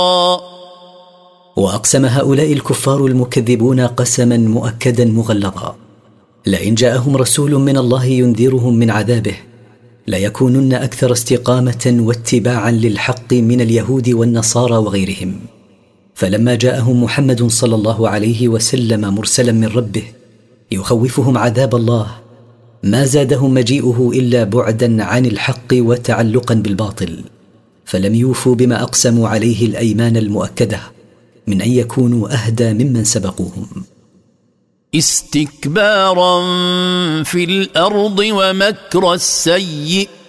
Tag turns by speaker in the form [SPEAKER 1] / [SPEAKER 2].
[SPEAKER 1] وأقسم هؤلاء الكفار المكذبون قسما مؤكدا مغلظا: لئن جاءهم رسول من الله ينذرهم من عذابه ليكونن أكثر استقامة واتباعا للحق من اليهود والنصارى وغيرهم. فلما جاءهم محمد صلى الله عليه وسلم مرسلا من ربه يخوفهم عذاب الله ما زادهم مجيئه إلا بعدا عن الحق وتعلقا بالباطل، فلم يوفوا بما أقسموا عليه الأيمان المؤكدة من أن يكونوا أهدى ممن سبقوهم.
[SPEAKER 2] استكبارا في الأرض ومكر السيئ